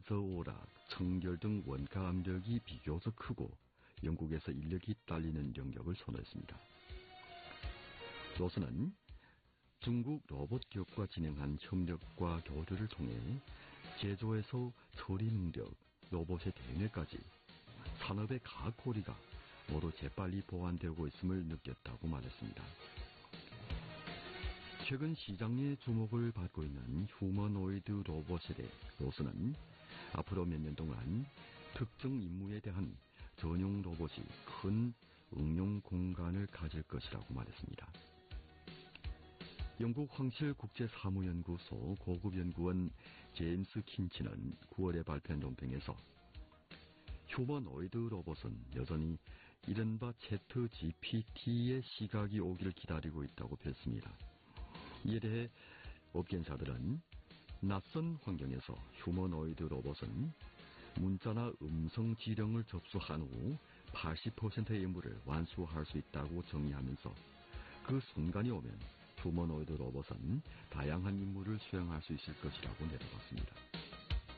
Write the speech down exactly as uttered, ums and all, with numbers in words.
저오락, 청결 등 원가 압력이 비교적 크고 영국에서 인력이 딸리는 영역을 선호했습니다. 로스는 중국 로봇 기업과 진행한 협력과 교류를 통해 제조에서 처리 능력, 로봇의 대뇌까지 산업의 각 고리가 모두 재빨리 보완되고 있음을 느꼈다고 말했습니다. 최근 시장 내 주목을 받고 있는 휴머노이드 로봇에 대해 로스는 앞으로 몇 년 동안 특정 임무에 대한 전용 로봇이 큰 응용 공간을 가질 것이라고 말했습니다. 영국 황실국제사무연구소 고급연구원 제임스 킨치는 구월에 발표한 논평에서 휴머노이드 로봇은 여전히 이른바 챗 지피티의 시각이 오기를 기다리고 있다고 밝혔습니다. 이에 대해 업계인사들은 낯선 환경에서 휴머노이드 로봇은 문자나 음성 지령을 접수한 후 팔십 퍼센트의 임무를 완수할 수 있다고 정의하면서 그 순간이 오면 휴머노이드 로봇은 다양한 임무를 수행할 수 있을 것이라고 내다봤습니다.